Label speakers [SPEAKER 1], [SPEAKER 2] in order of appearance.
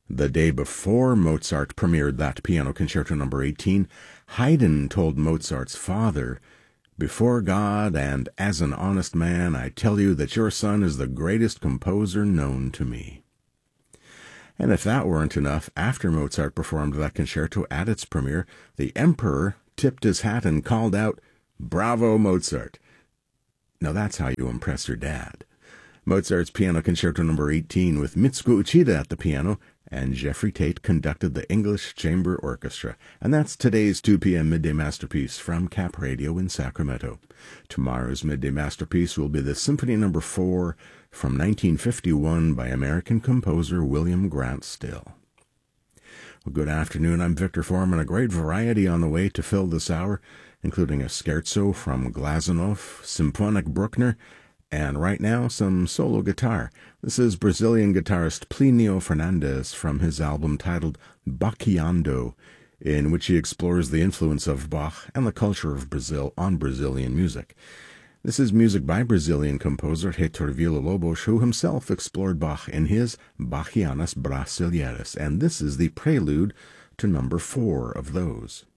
[SPEAKER 1] The day before Mozart premiered that Piano Concerto No. 18, Haydn told Mozart's father, "Before God and as an honest man, I tell you that your son is the greatest composer known to me." And if that weren't enough, after Mozart performed that concerto at its premiere, the Emperor tipped his hat and called out, "Bravo, Mozart." Now that's how you impress your dad. Mozart's Piano Concerto No. 18 with Mitsuko Uchida at the piano, and Jeffrey Tate conducted the English Chamber Orchestra. And that's today's 2 p.m. Midday Masterpiece from Cap Radio in Sacramento. Tomorrow's Midday Masterpiece will be the Symphony No. 4 from 1951 by American composer William Grant Still. Well, good afternoon, I'm Victor Foreman. A great variety on the way to fill this hour, including a scherzo from Glazunov, Symphonic Bruckner, and right now, some solo guitar. This is Brazilian guitarist Plinio Fernandes from his album titled Bachiando, in which he explores the influence of Bach and the culture of Brazil on Brazilian music. This is music by Brazilian composer Heitor Villa-Lobos, who himself explored Bach in his Bachianas Brasileiras, and this is the prelude to number 4 of those.